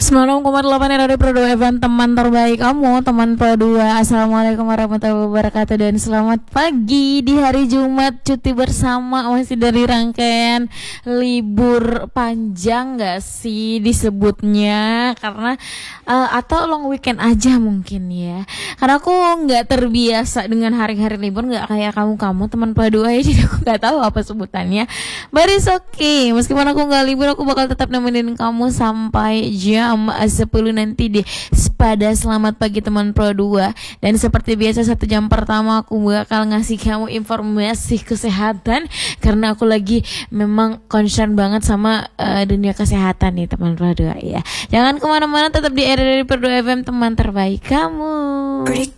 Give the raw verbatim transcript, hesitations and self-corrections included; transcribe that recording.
sembilan puluh enam koma delapan Radio Pro dua F M, teman terbaik kamu, teman Pro dua. Assalamualaikum warahmatullahi wabarakatuh dan selamat pagi di hari Jumat cuti bersama, masih dari rangkaian libur panjang gak sih disebutnya, karena uh, atau long weekend aja mungkin ya, karena aku gak terbiasa dengan hari-hari libur, gak kayak kamu-kamu teman Pro dua ya, jadi aku gak tahu apa sebutannya. But it's okay, meskipun aku gak libur, aku bakal tetap nemenin kamu sampai jam sepuluh nanti di Sepada Selamat Pagi Teman Pro dua. Dan seperti biasa, satu jam pertama aku bakal ngasih kamu informasi kesehatan, karena aku lagi memang concern banget sama uh, dunia kesehatan nih Teman Pro dua ya. Jangan kemana-mana, tetap di R R Pro dua F M, teman terbaik kamu.